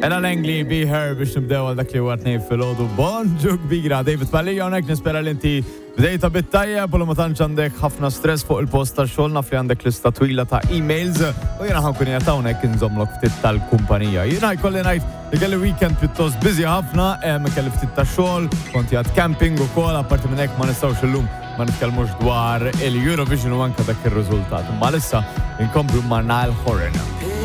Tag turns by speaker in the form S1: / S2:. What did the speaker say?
S1: Ena l-Engli Be Her biex nibdew għal dak li għatnej fil-ħodu bonġu kbira. David Palija unek nispera li inti bdejta bit-tajja polo ma tantx għandek ħafna stress fuq il-post tal-xogħol naf li għandek lista twila ta' emails u jiena ħankun jagħta hawnhekk inżommlok ftit tal-kumpanija. Jiena jkolli ngħid li kelli weekend pjuttost busy ħafna, kelli ftit tax-xogħol, konti għad camping ukoll, apparti minn hekk ma nistgħux illum ma nitkellmux dwar il-Eurovision u anke dak ir-riżultat. Imma issa inkomplu ma' Niall Horan.